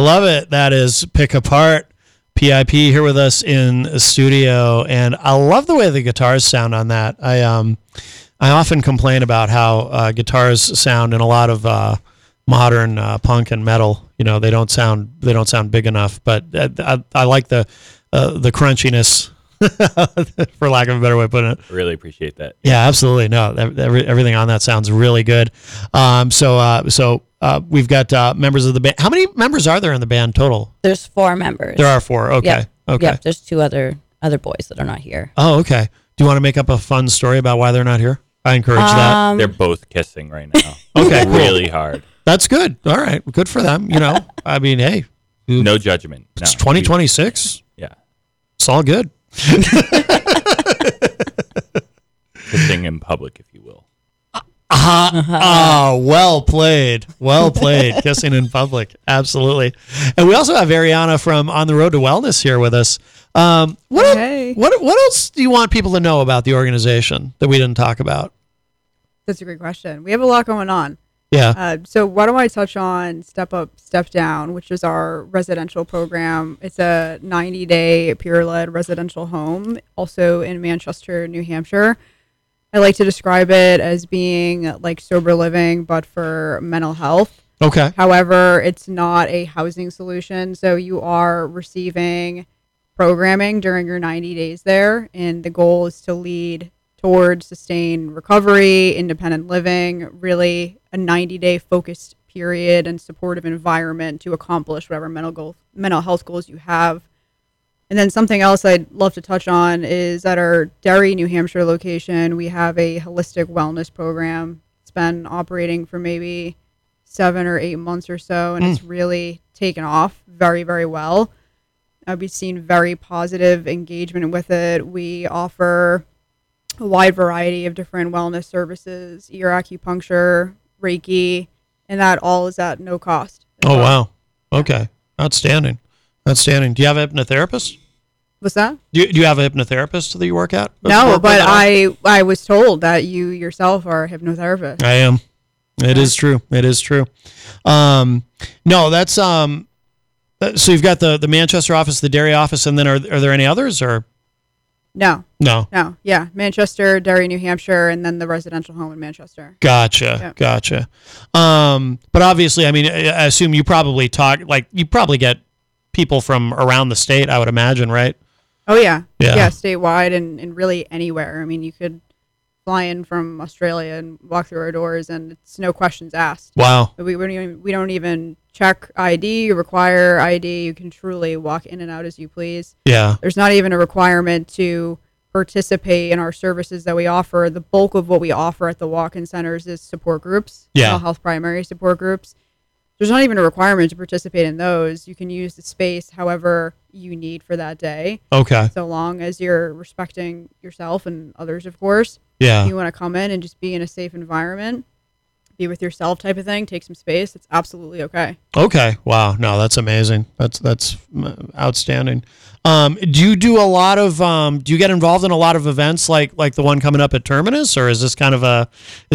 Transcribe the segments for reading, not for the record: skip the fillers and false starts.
love it. That is Pick Apart. PIP here with us in the studio, and I love the way the guitars sound on that. I often complain about how guitars sound in a lot of modern punk and metal. You know, they don't sound big enough, but I like the crunchiness, for lack of a better way of putting it. Really appreciate that. Yeah, absolutely. No, everything on that sounds really good. So we've got members of the band. How many members are there in the band total? There's 4 members. There are 4. Okay. Yep. Okay. Yep. There's 2 other boys that are not here. Oh, okay. Do you want to make up a fun story about why they're not here? I encourage that. They're both kissing right now. Okay, cool. Really hard. That's good. All right. Good for them. You know, I mean, hey. No judgment. It's 2026. Yeah. It's all good. Kissing in public, if you will. Well played. Well played. Kissing in public. Absolutely. And we also have Ariana from On the Road to Wellness here with us. What else do you want people to know about the organization that we didn't talk about? That's a great question. We have a lot going on. Yeah. So why don't I touch on Step Up, Step Down, which is our residential program. It's a 90-day peer-led residential home, also in Manchester, New Hampshire. I like to describe it as being like sober living, but for mental health. Okay. However, it's not a housing solution. So you are receiving programming during your 90 days there. And the goal is to lead towards sustained recovery, independent living, really a 90-day focused period and supportive environment to accomplish whatever mental health goals you have. And then something else I'd love to touch on is at our Derry, New Hampshire location, we have a holistic wellness program. It's been operating for maybe 7 or 8 months or so, and it's really taken off very, very well. We've seen very positive engagement with it. We offer a wide variety of different wellness services, ear acupuncture, Reiki, and that all is at no cost. Oh, wow. Okay. Outstanding. Outstanding. Do you have a hypnotherapist? What's that? Do you have a hypnotherapist that you work at? No, but I was told that you yourself are a hypnotherapist. I am. It is true. It is true. No, that's so you've got the Manchester office, the Derry office, and then are there any others or? No. Yeah, Manchester, Derry, New Hampshire, and then the residential home in Manchester. Gotcha. But obviously, I mean, I assume you probably get people from around the state, I would imagine, right? Oh, yeah, statewide and really anywhere. I mean, you could fly in from Australia and walk through our doors, and it's no questions asked. Wow. We don't even check ID, require ID. You can truly walk in and out as you please. Yeah. There's not even a requirement to participate in our services that we offer. The bulk of what we offer at the walk-in centers is support groups, mental health primary support groups. There's not even a requirement to participate in those. You can use the space however you need for that day. Okay. So long as you're respecting yourself and others, of course. Yeah. If you want to come in and just be in a safe environment, be with yourself type of thing, take some space, it's absolutely okay. Okay. Wow. No, that's amazing. That's outstanding. Do you do a lot of do you get involved in a lot of events like the one coming up at Terminus, or is this kind of a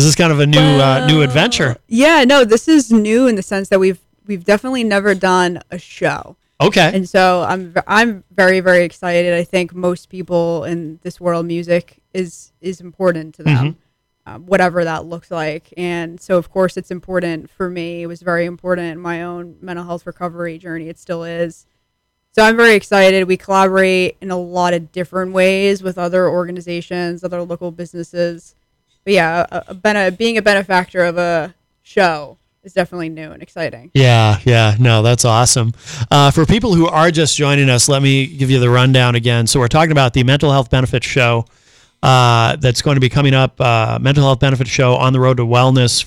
new adventure? Yeah, no, this is new in the sense that we've definitely never done a show. Okay. And so I'm very, very excited. I think most people in this world, music is important to them. Whatever that looks like. And so, of course, it's important for me. It was very important in my own mental health recovery journey. It still is. So I'm very excited. We collaborate in a lot of different ways with other organizations, other local businesses. But yeah, being a benefactor of a show is definitely new and exciting. Yeah. No, that's awesome. For people who are just joining us, let me give you the rundown again. So we're talking about the Mental Health Benefits Show. That's going to be coming up, Mental Health Benefits Show on the Road to Wellness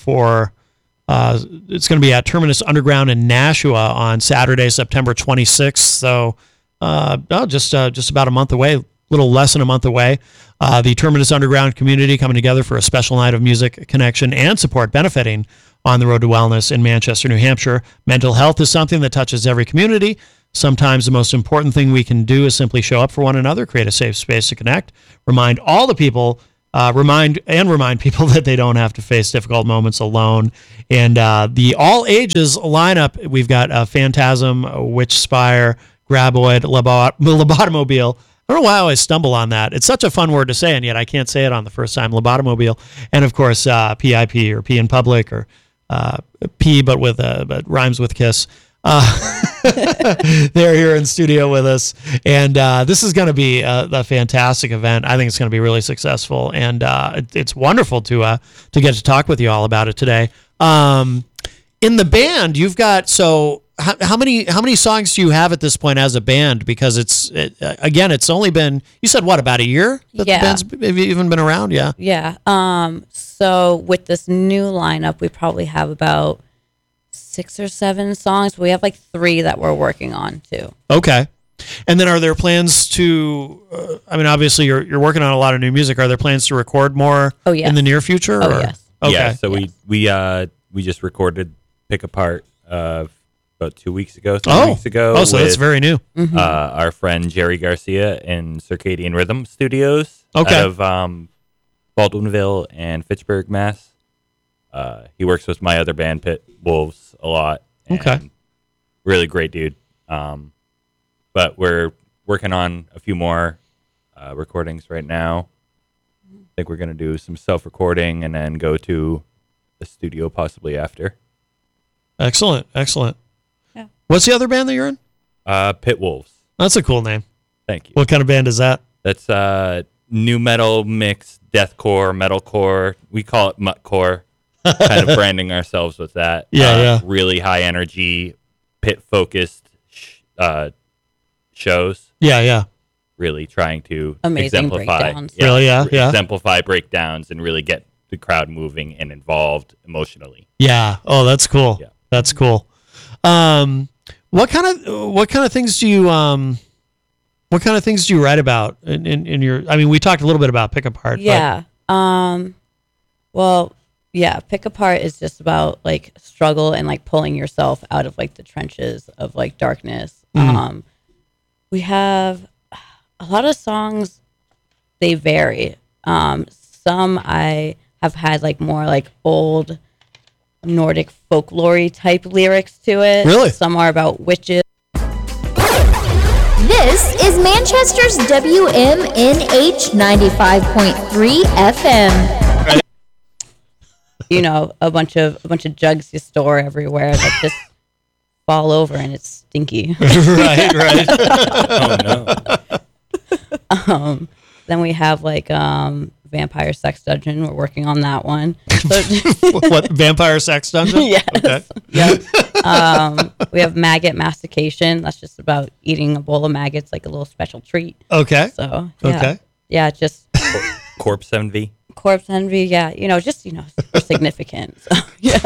it's going to be at Terminus Underground in Nashua on Saturday, September 26th. So, just about a month away, a little less than a month away. The Terminus Underground community coming together for a special night of music, connection, and support benefiting on the Road to Wellness in Manchester, New Hampshire. Mental health is something that touches every community. Sometimes the most important thing we can do is simply show up for one another, create a safe space to connect, remind all the people remind people that they don't have to face difficult moments alone. And the all ages lineup, we've got Phantasm, Witchspire, Graboid, Lobotomobile. I don't know why I always stumble on that. It's such a fun word to say, and yet I can't say it on the first time. Lobotomobile, and of course PIP, or P in public, or P but rhymes with kiss. They're here in studio with us, and this is going to be a fantastic event. I think it's going to be really successful, and it's wonderful to get to talk with you all about it today. In the band, you've got how many songs do you have at this point as a band? Because it's only been, you said, what, about a year that the band's even been around? Yeah. Yeah. So with this new lineup, we probably have about 6 or 7 songs. We have like 3 that we're working on too. Okay. And then are there plans to, obviously you're working on a lot of new music. Are there plans to record more in the near future? Oh, yes. Okay. Yeah, so we just recorded Pick Apart about 2 weeks ago, 3 weeks ago. Oh, so that's very new. Our friend Jerry Garcia in Circadian Rhythm Studios out of Baldwinville and Fitchburg, Mass. He works with my other band, Pit Wolves, a lot. And really great dude. But we're working on a few more recordings right now. I think we're going to do some self-recording and then go to the studio possibly after. Excellent. Yeah. What's the other band that you're in? Pit Wolves. That's a cool name. Thank you. What kind of band is that? That's new metal mix, deathcore, metalcore. We call it muttcore. Kind of branding ourselves with that. Yeah. Really high energy, pit focused shows. Yeah. Really trying to amazing exemplify, breakdowns. Really, yeah. exemplify breakdowns and really get the crowd moving and involved emotionally. Yeah. Oh, that's cool. Yeah. That's cool. What kind of things do you write about in your? I mean, we talked a little bit about Pick Apart. Yeah. Well, yeah. Pick Apart is just about like struggle and like pulling yourself out of like the trenches of like darkness. We have a lot of songs. They vary. Some I have had like more like old Nordic folklore type lyrics to it. Really? Some are about witches. This is Manchester's WMNH 95.3 FM. You know, a bunch of jugs you store everywhere that just fall over and it's stinky. Right. Oh no. Then we have like Vampire Sex Dungeon. We're working on that one. So, What, Vampire Sex Dungeon? yes. Okay. Yeah. We have Maggot Mastication. That's just about eating a bowl of maggots like a little special treat. Okay. So yeah. Okay. Yeah, just Corpse Envy. corpse envy. Yeah, super significant. So, yeah.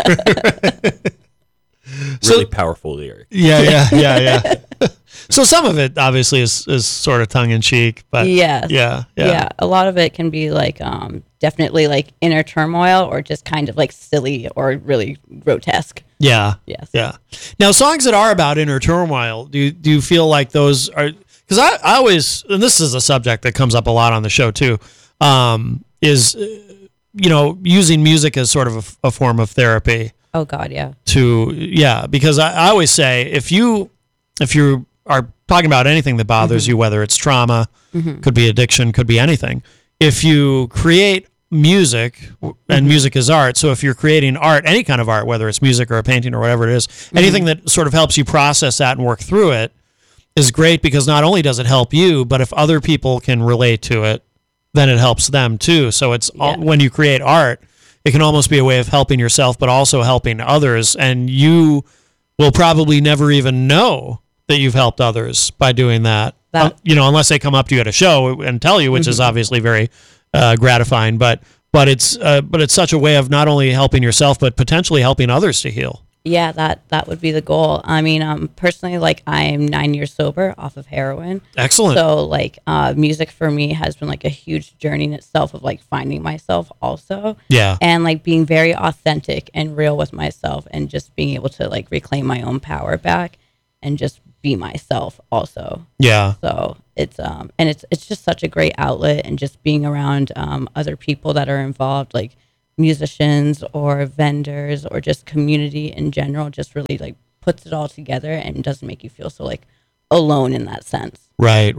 Really powerful lyric. Yeah. So some of it obviously is sort of tongue in cheek, but Yes. yeah. A lot of it can be like definitely like inner turmoil or just kind of like silly or really grotesque. Yeah. Yes. Yeah. Now, songs that are about inner turmoil, do you feel like those are, because I always, and this is a subject that comes up a lot on the show too, is using music as sort of a form of therapy. Oh God, yeah. Because I always say if you are talking about anything that bothers you, whether it's trauma, could be addiction, could be anything. If you create music, and music is art, so if you're creating art, any kind of art, whether it's music or a painting or whatever it is, anything that sort of helps you process that and work through it is great, because not only does it help you, but if other people can relate to it, then it helps them too. So it's when you create art, it can almost be a way of helping yourself, but also helping others. And you will probably never even know that you've helped others by doing that. Unless they come up to you at a show and tell you, which is obviously very gratifying. But it's such a way of not only helping yourself, but potentially helping others to heal. Yeah, that would be the goal. I mean, personally, like I'm 9 years sober off of heroin. Excellent. So like music for me has been like a huge journey in itself of like finding myself also. Yeah. And like being very authentic and real with myself and just being able to like reclaim my own power back and just be myself also. Yeah. So it's and it's just such a great outlet, and just being around other people that are involved, like musicians or vendors or just community in general, just really like puts it all together and doesn't make you feel so like alone in that sense. Right.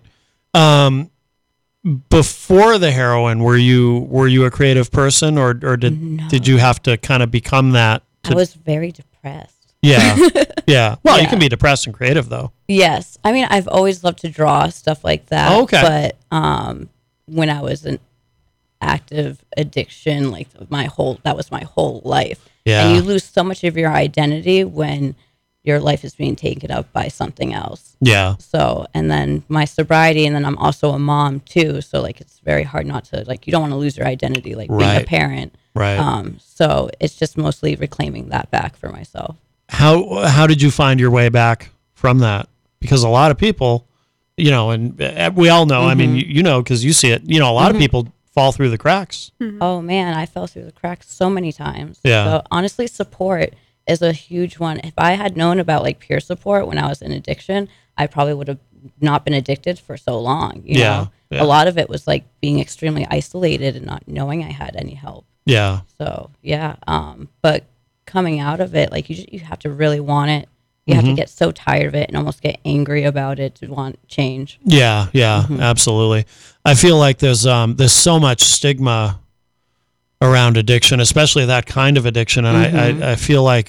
Before the heroin, were you a creative person, or did you have to kind of become that? I was very depressed. Yeah. Yeah. Well, you Yeah. can be depressed and creative though. Yes. I mean, I've always loved to draw, stuff like that. Oh, okay. But when I was in active addiction, like that was my whole life. Yeah. And you lose so much of your identity when your life is being taken up by something else. Yeah. So, and then my sobriety, and then I'm also a mom too. So like, it's very hard not to, like, you don't want to lose your identity, like being a Right. parent. Right. So it's just mostly reclaiming that back for myself. How did you find your way back from that? Because a lot of people, and we all know, I mean, you know, because you see it, a lot of people fall through the cracks. Oh man, I fell through the cracks so many times. Yeah. So honestly, support is a huge one. If I had known about like peer support when I was in addiction, I probably would have not been addicted for so long. You know, Yeah. a lot of it was like being extremely isolated and not knowing I had any help. Yeah. So yeah, but coming out of it, like you have to really want it. You have to get so tired of it and almost get angry about it to want change. Yeah. Yeah. Absolutely. I feel like there's so much stigma around addiction, especially that kind of addiction, and I feel like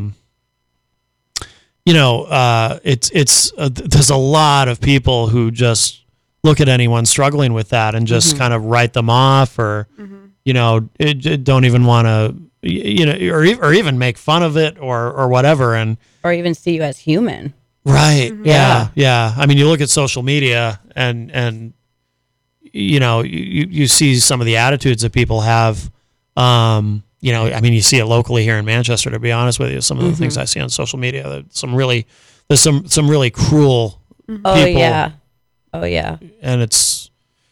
it's there's a lot of people who just look at anyone struggling with that and just kind of write them off, or don't even want to or even make fun of it or whatever, and Or even see you as human. right. Yeah. Yeah. I mean, you look at social media and you see some of the attitudes that people have. I mean, you see it locally here in Manchester, to be honest with you. Some of the things I see on social media, there's some really cruel Oh people. yeah. Oh yeah. And it's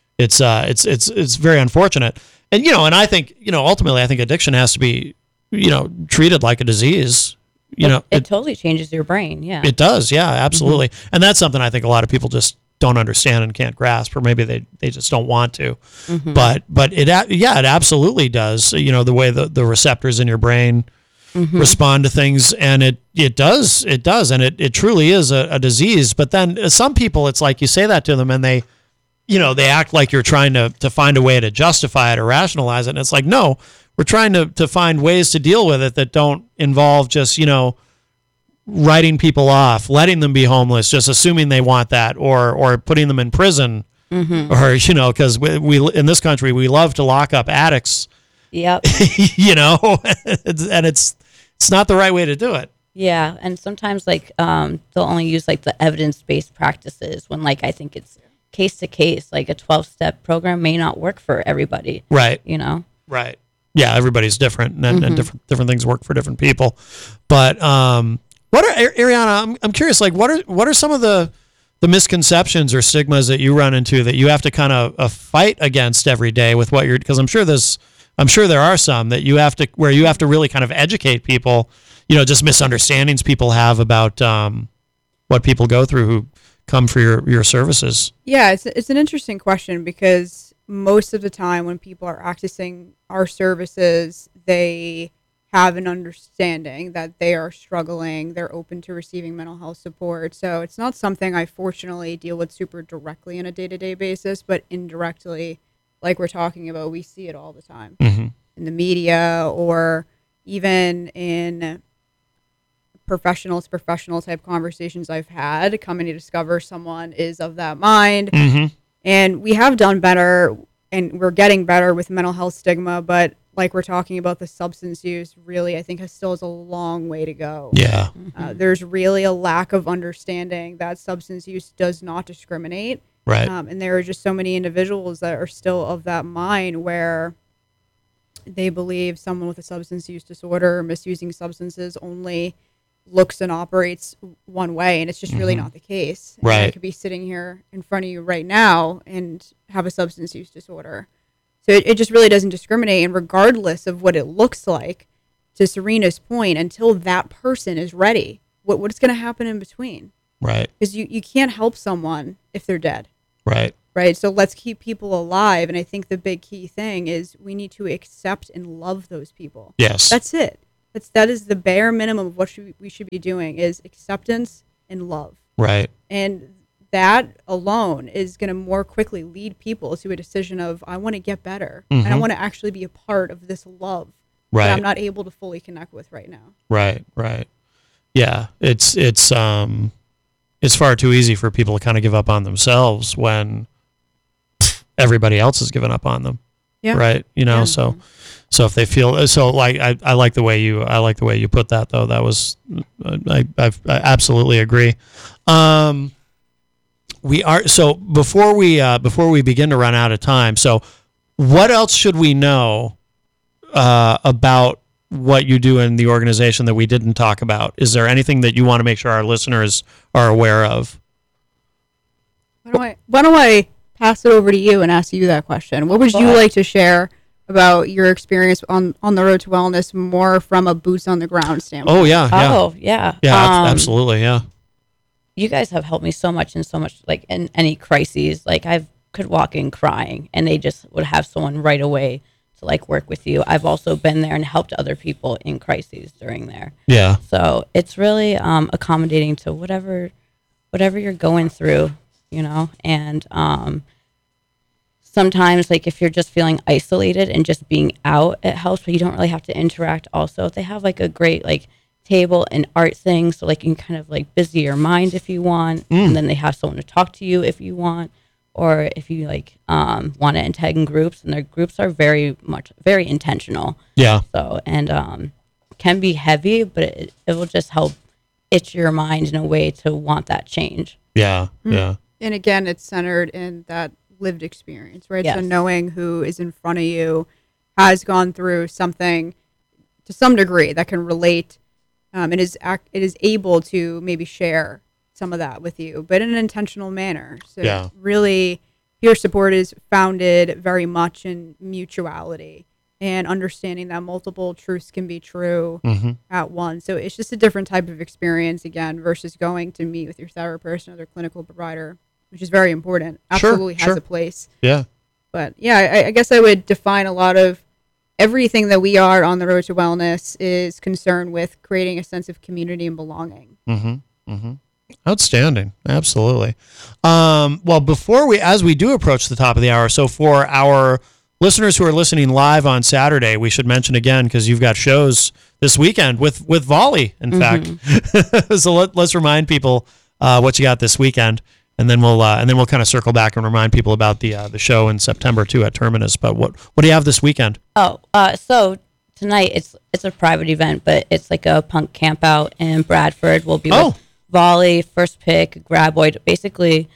very unfortunate. And and I think, ultimately I think addiction has to be, treated like a disease. It totally changes your brain. Yeah. It does, yeah, absolutely. And that's something I think a lot of people just don't understand and can't grasp, or maybe they just don't want to. But it absolutely does. The way the receptors in your brain respond to things, and it does, and it truly is a disease. But then some people, it's like you say that to them, and they act like you're trying to find a way to justify it or rationalize it. And it's like, no, we're trying to find ways to deal with it that don't involve just, writing people off, letting them be homeless, just assuming they want that, or putting them in prison, or, because we in this country, we love to lock up addicts, Yep. and it's not the right way to do it. Yeah. And sometimes like they'll only use like the evidence-based practices when like I think it's case to case. Like a 12-step program may not work for everybody. Right. Right. Yeah, everybody's different, and different things work for different people. But Ariana, I'm curious. Like, what are some of the misconceptions or stigmas that you run into that you have to kind of fight against every day with what you're? Because I'm sure there are some that you have to really kind of educate people. Just misunderstandings people have about what people go through who come for your services. Yeah, it's an interesting question, because most of the time when people are accessing our services, they have an understanding that they are struggling, they're open to receiving mental health support. So it's not something I fortunately deal with super directly on a day-to-day basis, but indirectly, like we're talking about, we see it all the time in the media, or even in professional type conversations I've had, coming to discover someone is of that mind. And we have done better, and we're getting better with mental health stigma, but like we're talking about, the substance use really, I think, still has a long way to go. Yeah. There's really a lack of understanding that substance use does not discriminate. Right. And there are just so many individuals that are still of that mind where they believe someone with a substance use disorder or misusing substances only looks and operates one way, and it's just really not the case. Right. And I could be sitting here in front of you right now and have a substance use disorder. So it just really doesn't discriminate, and regardless of what it looks like, to Serena's point, until that person is ready, what's going to happen in between? Right. Because you can't help someone if they're dead. Right. Right. So let's keep people alive. And I think the big key thing is we need to accept and love those people. Yes. That's it. That is the bare minimum of what we should be doing is acceptance and love. Right. And that alone is going to more quickly lead people to a decision of, I want to get better. And I want to actually be a part of this love that I'm not able to fully connect with right now. Right. Right. Yeah. It's far too easy for people to kind of give up on themselves when everybody else has given up on them. Yeah. Right. You know, so if they feel so, like I like the way you put that, though. That was I absolutely agree. We are so before we begin to run out of time. So, what else should we know about what you do in the organization that we didn't talk about? Is there anything that you want to make sure our listeners are aware of? Why don't I pass it over to you and ask you that question? What would you like to share about your experience on the road to wellness, more from a boots on the ground standpoint? Oh yeah. Yeah, absolutely, yeah. You guys have helped me so much, like in any crises. Like I could walk in crying, and they just would have someone right away to like work with you. I've also been there and helped other people in crises during there. Yeah. So it's really accommodating to whatever you're going through, you know. And sometimes, like if you're just feeling isolated and just being out, it helps. But you don't really have to interact. Also, they have like a great like table and art thing, so like you can kind of like busy your mind if you want, and then they have someone to talk to you if you want, or if you like want to tag in groups, and their groups are very intentional. Yeah. So and can be heavy, but it will just help itch your mind in a way to want that change. Yeah. Yeah. And again, it's centered in that lived experience, right? Yes. So knowing who is in front of you has gone through something to some degree that can relate. It is able to maybe share some of that with you, but in an intentional manner. So really, peer support is founded very much in mutuality and understanding that multiple truths can be true at once. So it's just a different type of experience, again, versus going to meet with your therapist and other clinical provider, which is very important. Absolutely has a place. Yeah. But yeah, I guess I would define a lot of everything that we are on the road to wellness is concerned with creating a sense of community and belonging. Outstanding. Absolutely. Well, as we do approach the top of the hour, so for our listeners who are listening live on Saturday, we should mention again, because you've got shows this weekend with Volley, in fact. So let's remind people what you got this weekend. And then we'll kind of circle back and remind people about the show in September too at Terminus. But what do you have this weekend? So tonight it's a private event, but it's like a punk camp out in Bradford. We'll be with Volley, First Pick, Graboid, basically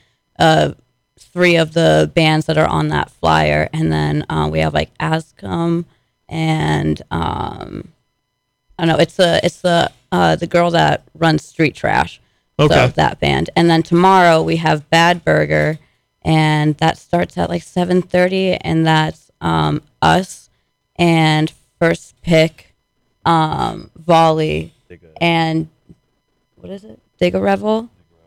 3 of the bands that are on that flyer, and then we have like Ascom and I don't know. It's the girl that runs Street Trash. Okay. So that band. And then tomorrow we have Bad Burger, and that starts at like 7:30, and that's us and First Pick, Volley, and what is it? Dig a Revel.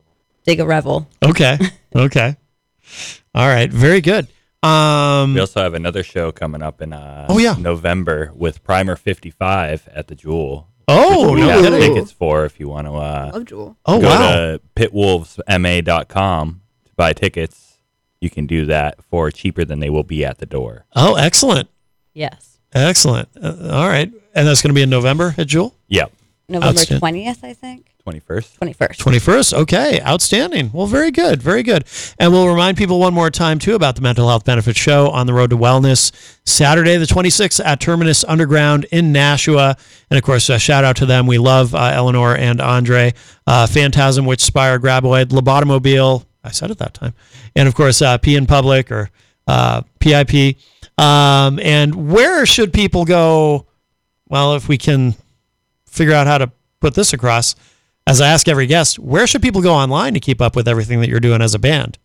Okay. Okay. All right. Very good. We also have another show coming up in November with Primer 55 at the Jewel. Oh, we no have tickets for if you want to love Jewel. Go to pitwolvesma.com to buy tickets. You can do that for cheaper than they will be at the door. Oh, excellent. Yes. Excellent. All right. And that's going to be in November at Jewel? Yep. November 20th, I think. 21st. 21st. Okay. Outstanding. Well, very good. Very good. And we'll remind people one more time, too, about the Mental Health Benefits Show on the Road to Wellness, Saturday the 26th at Terminus Underground in Nashua. And, of course, a shout out to them. We love Eleanor and Andre. Phantasm, Witchspire, Graboid, Lobotomobile. I said it that time. And, of course, P in Public or PIP. And where should people go? Well, if we can figure out how to put this across, as I ask every guest, where should people go online to keep up with everything that you're doing as a band?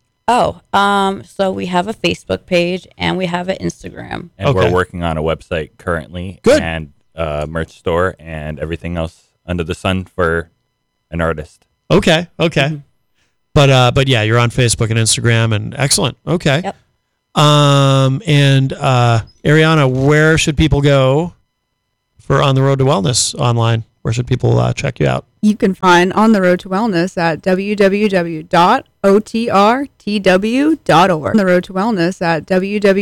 So we have a Facebook page and we have an Instagram. And we're working on a website currently. Good. And a merch store and everything else under the sun for an artist. Okay. But yeah, you're on Facebook and Instagram, and excellent. Okay. Yep. And Ariana, where should people go for On the Road to Wellness online? Where should people check you out? You can find On the Road to Wellness at www.otrtw.org. On the Road to Wellness at www